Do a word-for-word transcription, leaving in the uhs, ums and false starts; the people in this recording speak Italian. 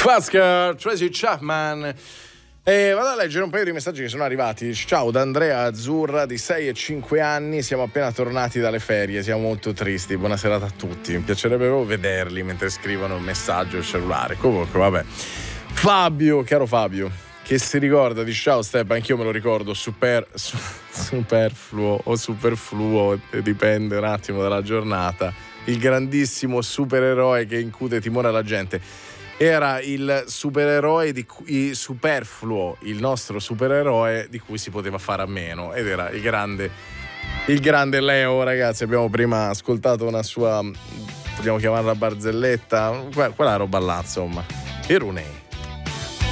Classica, Tracy Chapman. E vado a leggere un paio di messaggi che sono arrivati. Ciao da Andrea Azzurra di sei e cinque anni, siamo appena tornati dalle ferie, siamo molto tristi, buona serata a tutti, mi piacerebbe proprio vederli mentre scrivono un messaggio al cellulare. Comunque vabbè. Fabio, caro Fabio, che si ricorda di ciao Step, anch'io me lo ricordo, super su, superfluo o superfluo, dipende un attimo dalla giornata, il grandissimo supereroe che incute timore alla gente. Era il supereroe di cui, superfluo, il nostro supereroe di cui si poteva fare a meno, ed era il grande il grande Leo, ragazzi. Abbiamo prima ascoltato una sua, vogliamo chiamarla barzelletta, quella roba là, insomma. Irune.